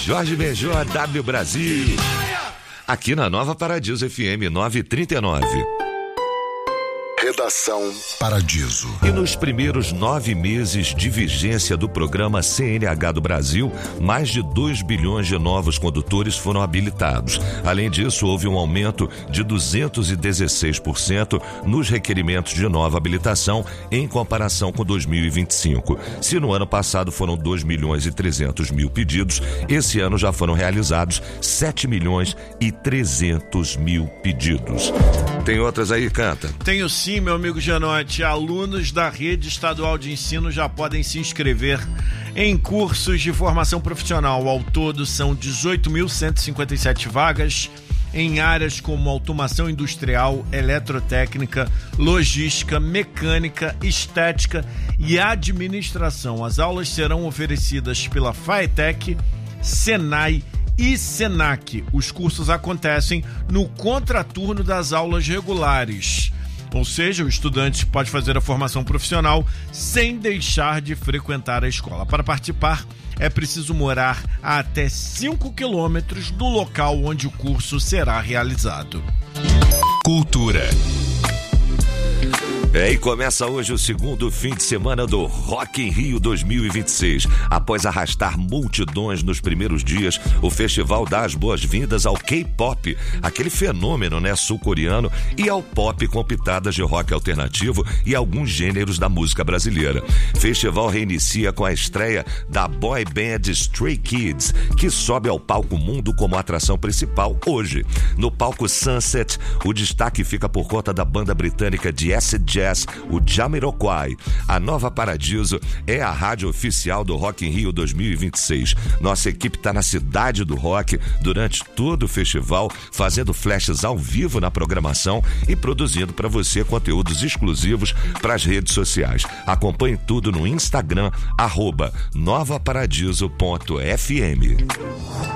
Jorge Benjor, W Brasil. Aqui na Nova Paradiso FM 939. Redação Paradiso. E nos primeiros 9 meses de vigência do programa CNH do Brasil, mais de 2 bilhões de novos condutores foram habilitados. Além disso, houve um aumento de 216% nos requerimentos de nova habilitação em comparação com 2025. Se no ano passado foram 2 milhões e 300 mil pedidos, esse ano já foram realizados 7 milhões e 300 mil pedidos. Tem outras aí, Canta? Tenho sim, meu amigo Janote. Alunos da Rede Estadual de Ensino já podem se inscrever em cursos de formação profissional. Ao todo, são 18.157 vagas em áreas como automação industrial, eletrotécnica, logística, mecânica, estética e administração. As aulas serão oferecidas pela FAETEC, Senai e Senac. Os cursos acontecem no contraturno das aulas regulares. Ou seja, o estudante pode fazer a formação profissional sem deixar de frequentar a escola. Para participar, é preciso morar a até 5 quilômetros do local onde o curso será realizado. Cultura. E começa hoje o segundo fim de semana do Rock in Rio 2026. Após arrastar multidões nos primeiros dias, o festival dá as boas-vindas ao K-pop, aquele fenômeno, sul-coreano, e ao pop com pitadas de rock alternativo e alguns gêneros da música brasileira. Festival reinicia com a estreia da boy band Stray Kids, que sobe ao palco mundo como atração principal hoje. No palco Sunset, o destaque fica por conta da banda britânica de acid jazz, o Jamiroquai. A Nova Paradiso é a rádio oficial do Rock in Rio 2026. Nossa equipe está na cidade do rock durante todo o festival, fazendo flashes ao vivo na programação e produzindo para você conteúdos exclusivos para as redes sociais. Acompanhe tudo no Instagram, @novaparadiso.fm.